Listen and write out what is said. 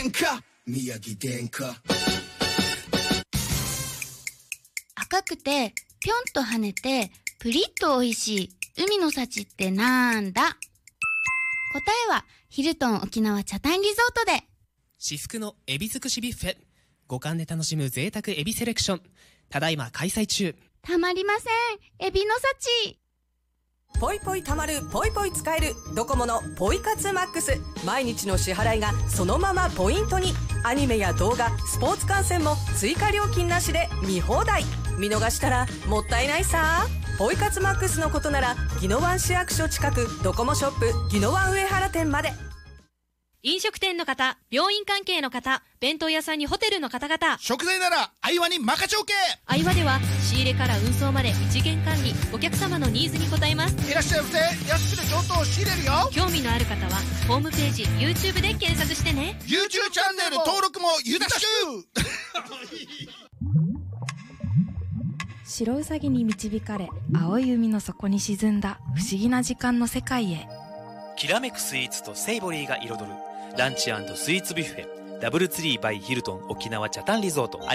宮城電化。 赤くてぴょんと跳ねてプリッと美味しい海の幸ってなんだ？答えはヒルトン沖縄北谷リゾートで。 至福のエビ尽くしビュッフェ、五感で楽しむ贅沢エビセレクション、ただいま開催中。 たまりません、エビの幸。 ポイポイたまるポイポイ使えるドコモのポイ活マックス。毎日の支払いがそのままポイントに。アニメや動画、スポーツ観戦も追加料金なしで見放題。見逃したらもったいないさ。ポイ活マックスのことなら宜野湾市役所近くドコモショップ宜野湾上原店まで。 飲食店の方、病院関係の方、弁当屋さんにホテルの方々、 食材ならアイワに任ちょけ。 アイワでは仕入れから運送まで一元管理、お客様のニーズに応えます。 いらっしゃいませ。安くて上等を仕入れるよ。 興味のある方はホームページ YouTube で検索してね。 YouTube チャンネル登録もよろしく。 白ウサギに導かれ、青い海の底に沈んだ不思議な時間の世界へ。 きらめくスイーツとセイボリーが彩るランチ&スイーツビュッフェ、ダブルツリーバイヒルトン沖縄北谷リゾート。